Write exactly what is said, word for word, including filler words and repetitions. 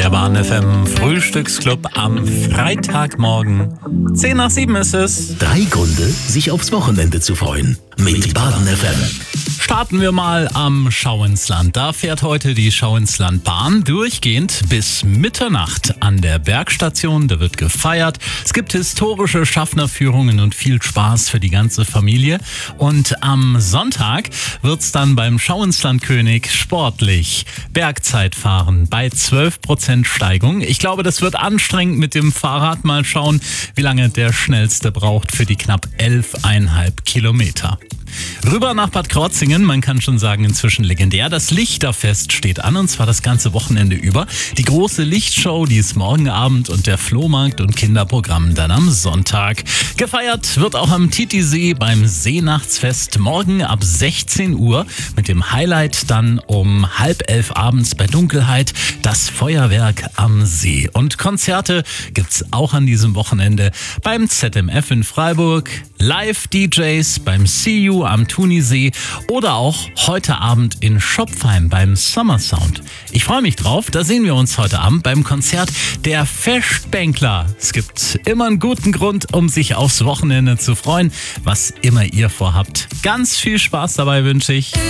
Der Bahn F M Frühstücksclub am Freitagmorgen. Zehn nach sieben ist es. Drei Gründe, sich aufs Wochenende zu freuen. Mit Baden F M. Starten wir mal am Schau ins Land. Da fährt heute die Schau ins Land Bahn durchgehend bis Mitternacht an der Bergstation. Da wird gefeiert. Es gibt historische Schaffnerführungen und viel Spaß für die ganze Familie. Und am Sonntag wird's dann beim Schau ins Land König sportlich. Bergzeitfahren bei zwölf Prozent Steigung. Ich glaube, das wird anstrengend mit dem Fahrrad. Mal schauen, wie lange der Schnellste braucht für die knapp elf Komma fünf Kilometer. Rüber nach Bad Krozingen, man kann schon sagen inzwischen legendär. Das Lichterfest steht an und zwar das ganze Wochenende über. Die große Lichtshow, die ist morgen Abend und der Flohmarkt und Kinderprogramm dann am Sonntag. Gefeiert wird auch am Titisee beim Seenachtsfest morgen ab sechzehn Uhr mit dem Highlight dann um halb elf abends bei Dunkelheit das Feuerwerk am See. Und Konzerte gibt's auch an diesem Wochenende beim Z M F in Freiburg, Live-D Js beim See You am Thunisee oder auch heute Abend in Schopfheim beim Summer Sound. Ich freue mich drauf, da sehen wir uns heute Abend beim Konzert der Festbänkler. Es gibt immer einen guten Grund, um sich aufs Wochenende zu freuen, was immer ihr vorhabt. Ganz viel Spaß dabei wünsche ich.